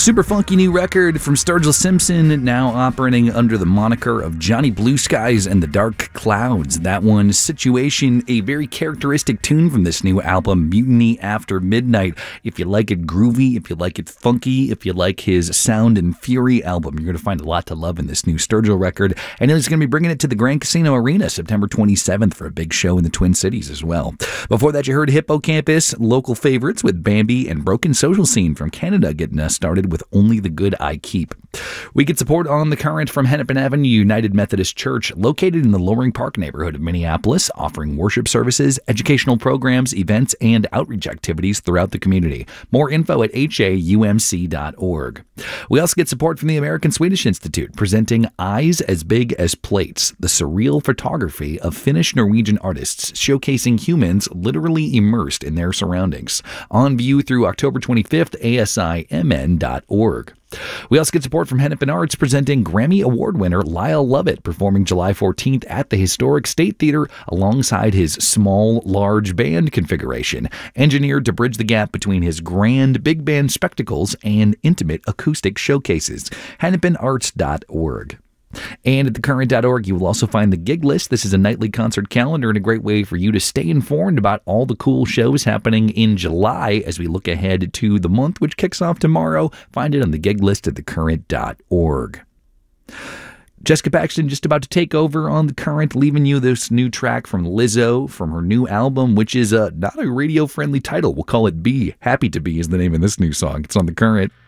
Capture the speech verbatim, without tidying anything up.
Super funky new record from Sturgill Simpson, now operating under the moniker of Johnny Blue Skies and the Dark Clouds. That one, Situation, a very characteristic tune from this new album, Mutiny After Midnight. If you like it groovy, if you like it funky, if you like his Sound and Fury album, you're going to find a lot to love in this new Sturgill record. And he's going to be bringing it to the Grand Casino Arena September twenty-seventh for a big show in the Twin Cities as well. Before that, you heard Hippocampus, local favorites with Bambi, and Broken Social Scene from Canada getting us started with Only the Good I Keep. We get support on the current from Hennepin Avenue United Methodist Church, located in the Loring Park neighborhood of Minneapolis, offering worship services, educational programs, events, and outreach activities throughout the community. More info at h a u m c dot org. We also get support from the American Swedish Institute, presenting Eyes as Big as Plates, the surreal photography of Finnish-Norwegian artists showcasing humans literally immersed in their surroundings. On view through October twenty-fifth, a s i m n dot org. We also get support from Hennepin Arts, presenting Grammy Award winner Lyle Lovett, performing July fourteenth at the Historic State Theater alongside his small, large band configuration, engineered to bridge the gap between his grand big band spectacles and intimate acoustic showcases. hennepin arts dot org. And at the current dot org, you will also find the gig list. This is a nightly concert calendar and a great way for you to stay informed about all the cool shows happening in July as we look ahead to the month, which kicks off tomorrow. Find it on the gig list at the current dot org. Jessica Paxton just about to take over on The Current, leaving you this new track from Lizzo from her new album, which is uh, not a radio-friendly title. We'll call it B. Happy to Be is the name of this new song. It's on The Current.